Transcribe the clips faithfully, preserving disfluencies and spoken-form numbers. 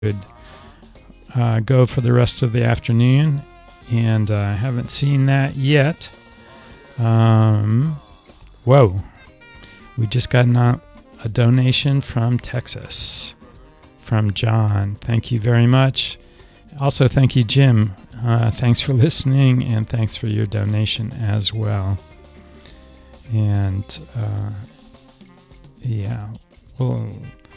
uh, go for the rest of the afternoon, and uh, I haven't seen that yet. Um, whoa, we just got an, a donation from Texas, from John. Thank you very much. Also, thank you, Jim. Uh, thanks for listening, and thanks for your donation as well. And uh, yeah, we'll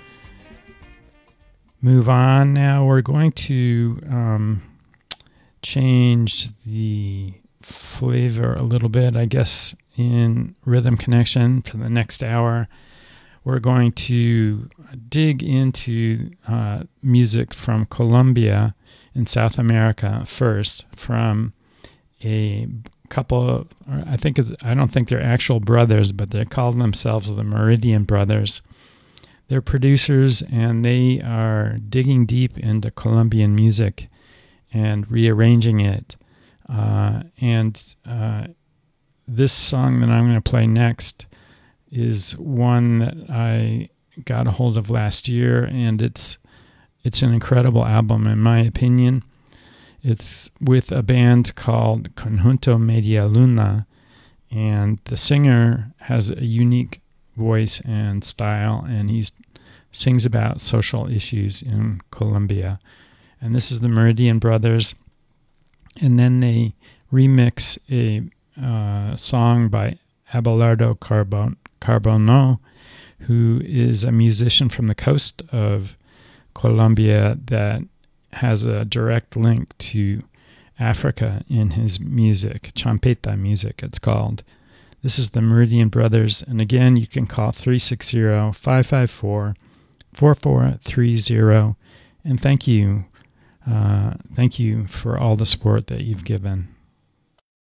move on now. We're going to um, change the flavor a little bit, I guess, in Rhythm Connection for the next hour. We're going to dig into uh, music from Colombia in South America first, from a couple of, I think it's, I don't think they're actual brothers, but they call themselves the Meridian Brothers. They're producers, and they are digging deep into Colombian music and rearranging it. Uh, and uh, this song that I'm going to play next is one that I got a hold of last year, and it's it's an incredible album in my opinion. It's with a band called Conjunto Media Luna, and the singer has a unique voice and style, and he sings about social issues in Colombia. And this is the Meridian Brothers, and then they remix a uh, song by Abelardo Carbon- Carbonell, who is a musician from the coast of Colombia that has a direct link to Africa in his music, champeta music it's called. This is the Meridian Brothers, and again, you can call three six zero, five five four, four four three zero, and thank you, uh, thank you for all the support that you've given.